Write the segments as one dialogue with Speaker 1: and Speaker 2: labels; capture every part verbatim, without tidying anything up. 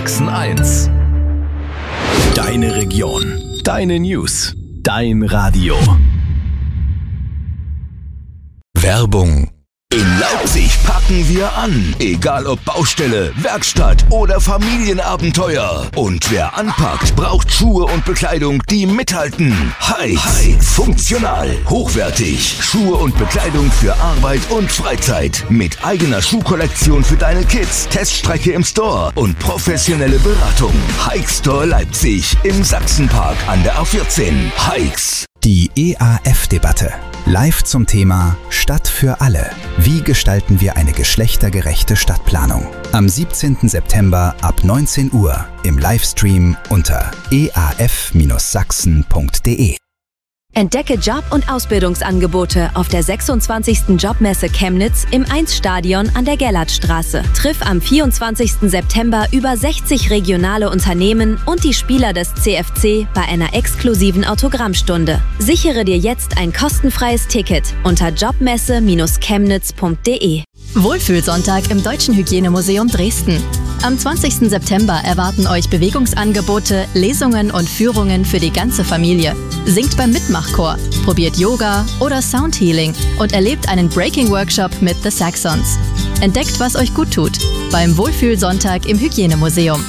Speaker 1: Sachsen eins. Deine Region, deine News, dein Radio. Werbung. In Leipzig packen wir an. Egal ob Baustelle, Werkstatt oder Familienabenteuer. Und wer anpackt, braucht Schuhe und Bekleidung, die mithalten. Hikes. Funktional, hochwertig. Schuhe und Bekleidung für Arbeit und Freizeit. Mit eigener Schuhkollektion für deine Kids, Teststrecke im Store und professionelle Beratung. Hike Store Leipzig im Sachsenpark an der A vierzehn. Hikes.
Speaker 2: Die E A F-Debatte. Live zum Thema Stadt für alle. Wie gestalten wir eine geschlechtergerechte Stadtplanung? Am siebzehnten September ab neunzehn Uhr im Livestream unter e a f Bindestrich sachsen punkt de.
Speaker 3: Entdecke Job- und Ausbildungsangebote auf der sechsundzwanzigsten Jobmesse Chemnitz im eins Stadion an der Gerlandstraße. Triff am vierundzwanzigsten September über sechzig regionale Unternehmen und die Spieler des C F C bei einer exklusiven Autogrammstunde. Sichere dir jetzt ein kostenfreies Ticket unter jobmesse Bindestrich chemnitz punkt de.
Speaker 4: Wohlfühlsonntag im Deutschen Hygienemuseum Dresden. Am zwanzigsten September erwarten euch Bewegungsangebote, Lesungen und Führungen für die ganze Familie. Singt beim Mitmachchor, probiert Yoga oder Soundhealing und erlebt einen Breaking-Workshop mit The Saxons. Entdeckt, was euch gut tut, beim Wohlfühlsonntag im Hygienemuseum.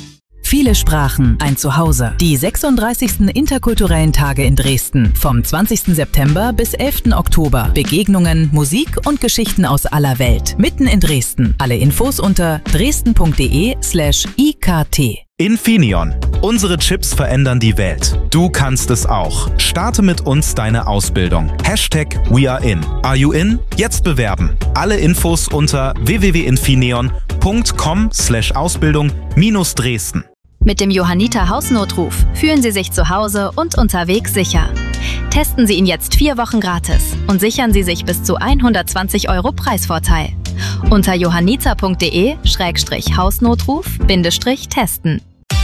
Speaker 5: Viele Sprachen, ein Zuhause. Die sechsunddreißigsten Interkulturellen Tage in Dresden. Vom zwanzigsten September bis elften Oktober. Begegnungen, Musik und Geschichten aus aller Welt. Mitten in Dresden. Alle Infos unter dresden punkt de slash i k t.
Speaker 6: Infineon. Unsere Chips verändern die Welt. Du kannst es auch. Starte mit uns deine Ausbildung. Hashtag WeAreIn. Are you in? Jetzt bewerben. Alle Infos unter w w w punkt infineon punkt com slash Ausbildung minus Dresden.
Speaker 4: Mit dem Johanniter Hausnotruf fühlen Sie sich zu Hause und unterwegs sicher. Testen Sie ihn jetzt vier Wochen gratis und sichern Sie sich bis zu hundertzwanzig Euro Preisvorteil. Unter johanniter punkt de Schrägstrich Hausnotruf Bindestrich testen.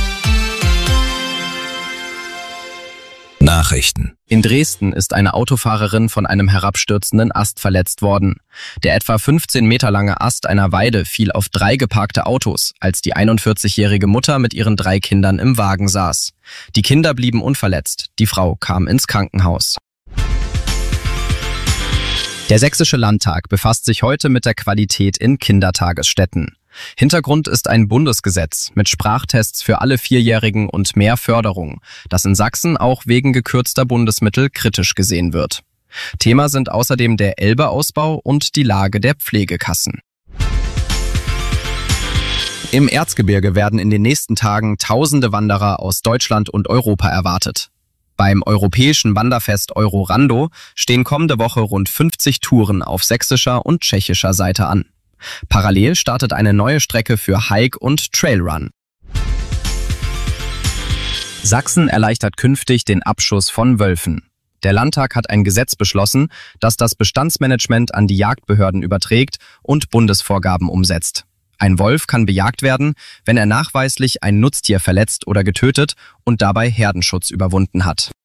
Speaker 1: Nachrichten.
Speaker 7: In Dresden ist eine Autofahrerin von einem herabstürzenden Ast verletzt worden. Der etwa fünfzehn Meter lange Ast einer Weide fiel auf drei geparkte Autos, als die einundvierzigjährige Mutter mit ihren drei Kindern im Wagen saß. Die Kinder blieben unverletzt, die Frau kam ins Krankenhaus. Der Sächsische Landtag befasst sich heute mit der Qualität in Kindertagesstätten. Hintergrund ist ein Bundesgesetz mit Sprachtests für alle Vierjährigen und mehr Förderung, das in Sachsen auch wegen gekürzter Bundesmittel kritisch gesehen wird. Thema sind außerdem der Elbe-Ausbau und die Lage der Pflegekassen. Im Erzgebirge werden in den nächsten Tagen tausende Wanderer aus Deutschland und Europa erwartet. Beim europäischen Wanderfest Eurorando stehen kommende Woche rund fünfzig Touren auf sächsischer und tschechischer Seite an. Parallel startet eine neue Strecke für Hike- und Trailrun. Sachsen erleichtert künftig den Abschuss von Wölfen. Der Landtag hat ein Gesetz beschlossen, das das Bestandsmanagement an die Jagdbehörden überträgt und Bundesvorgaben umsetzt. Ein Wolf kann bejagt werden, wenn er nachweislich ein Nutztier verletzt oder getötet und dabei Herdenschutz überwunden hat.